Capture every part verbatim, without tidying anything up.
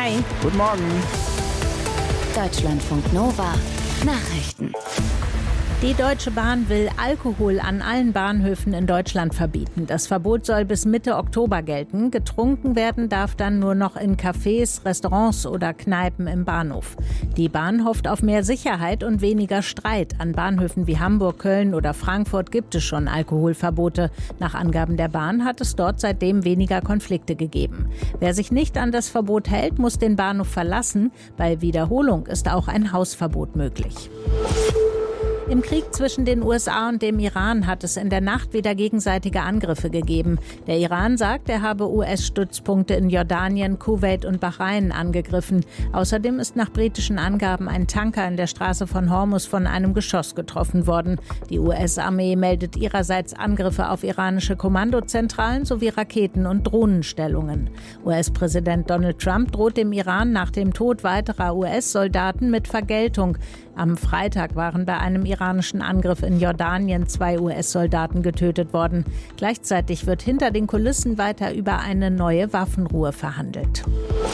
Hi. Guten Morgen. Deutschlandfunk Nova. Nachrichten. Die Deutsche Bahn will Alkohol an allen Bahnhöfen in Deutschland verbieten. Das Verbot soll bis Mitte Oktober gelten. Getrunken werden darf dann nur noch in Cafés, Restaurants oder Kneipen im Bahnhof. Die Bahn hofft auf mehr Sicherheit und weniger Streit. An Bahnhöfen wie Hamburg, Köln oder Frankfurt gibt es schon Alkoholverbote. Nach Angaben der Bahn hat es dort seitdem weniger Konflikte gegeben. Wer sich nicht an das Verbot hält, muss den Bahnhof verlassen. Bei Wiederholung ist auch ein Hausverbot möglich. Im Krieg zwischen den U S A und dem Iran hat es in der Nacht wieder gegenseitige Angriffe gegeben. Der Iran sagt, er habe U S-Stützpunkte in Jordanien, Kuwait und Bahrain angegriffen. Außerdem ist nach britischen Angaben ein Tanker in der Straße von Hormuz von einem Geschoss getroffen worden. Die U S-Armee meldet ihrerseits Angriffe auf iranische Kommandozentralen sowie Raketen- und Drohnenstellungen. U S-Präsident Donald Trump droht dem Iran nach dem Tod weiterer U S-Soldaten mit Vergeltung. Am Freitag waren bei einem iranischen Angriff in Jordanien zwei U S-Soldaten getötet worden. Gleichzeitig wird hinter den Kulissen weiter über eine neue Waffenruhe verhandelt.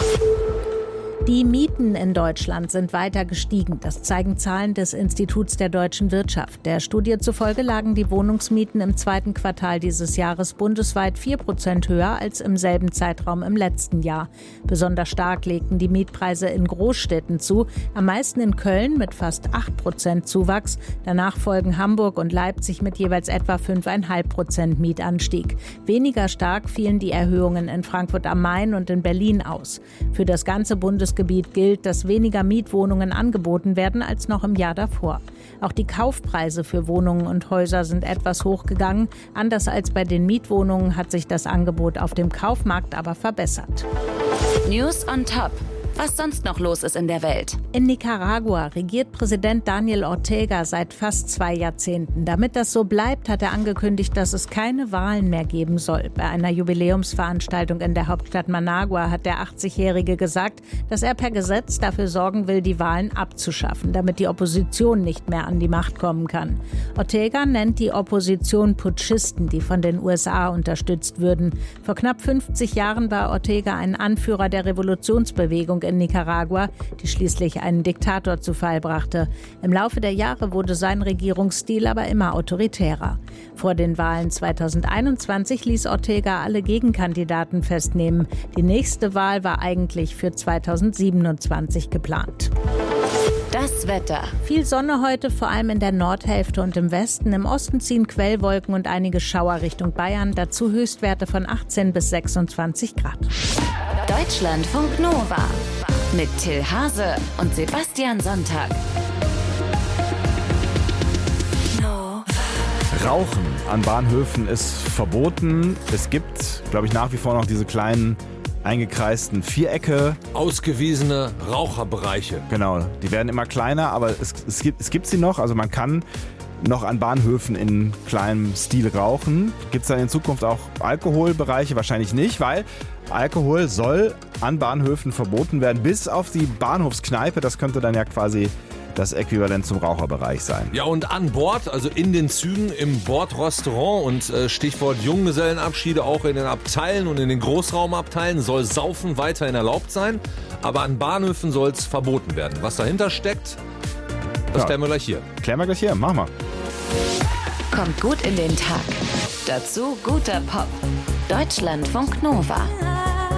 Die Mieten in Deutschland sind weiter gestiegen. Das zeigen Zahlen des Instituts der deutschen Wirtschaft. Der Studie zufolge lagen die Wohnungsmieten im zweiten Quartal dieses Jahres bundesweit vier Prozent höher als im selben Zeitraum im letzten Jahr. Besonders stark legten die Mietpreise in Großstädten zu, am meisten in Köln mit fast acht Prozent Zuwachs. Danach folgen Hamburg und Leipzig mit jeweils etwa fünf Komma fünf Prozent Mietanstieg. Weniger stark fielen die Erhöhungen in Frankfurt am Main und in Berlin aus. Für das ganze Bundesgebiet gilt, dass weniger Mietwohnungen angeboten werden als noch im Jahr davor. Auch die Kaufpreise für Wohnungen und Häuser sind etwas hochgegangen. Anders als bei den Mietwohnungen hat sich das Angebot auf dem Kaufmarkt aber verbessert. News on Top. Was sonst noch los ist in der Welt. In Nicaragua regiert Präsident Daniel Ortega seit fast zwei Jahrzehnten. Damit das so bleibt, hat er angekündigt, dass es keine Wahlen mehr geben soll. Bei einer Jubiläumsveranstaltung in der Hauptstadt Managua hat der achtzigjährige gesagt, dass er per Gesetz dafür sorgen will, die Wahlen abzuschaffen, damit die Opposition nicht mehr an die Macht kommen kann. Ortega nennt die Opposition Putschisten, die von den U S A unterstützt würden. Vor knapp fünfzig Jahren war Ortega ein Anführer der Revolutionsbewegung in Nicaragua, die schließlich einen Diktator zu Fall brachte. Im Laufe der Jahre wurde sein Regierungsstil aber immer autoritärer. Vor den Wahlen zweitausendeinundzwanzig ließ Ortega alle Gegenkandidaten festnehmen. Die nächste Wahl war eigentlich für zweitausendsiebenundzwanzig geplant. Das Wetter. Viel Sonne heute, vor allem in der Nordhälfte und im Westen. Im Osten ziehen Quellwolken und einige Schauer Richtung Bayern. Dazu Höchstwerte von achtzehn bis sechsundzwanzig Grad. Deutschlandfunk Nova mit Till Hase und Sebastian Sonntag. Rauchen an Bahnhöfen ist verboten. Es gibt, glaube ich, nach wie vor noch diese kleinen eingekreisten Vierecke. Ausgewiesene Raucherbereiche. Genau, die werden immer kleiner, aber es, es, gibt, es gibt sie noch. Also man kann noch an Bahnhöfen in kleinem Stil rauchen. Gibt es dann in Zukunft auch Alkoholbereiche? Wahrscheinlich nicht, weil Alkohol soll an Bahnhöfen verboten werden, bis auf die Bahnhofskneipe. Das könnte dann ja quasi das Äquivalent zum Raucherbereich sein. Ja, und an Bord, also in den Zügen, im Bordrestaurant und äh, Stichwort Junggesellenabschiede, auch in den Abteilen und in den Großraumabteilen soll Saufen weiterhin erlaubt sein, aber an Bahnhöfen soll es verboten werden. Was dahinter steckt, das ja. klären wir gleich hier. Klären wir gleich hier, machen wir. Kommt gut in den Tag. Dazu guter Pop. Deutschlandfunk Nova.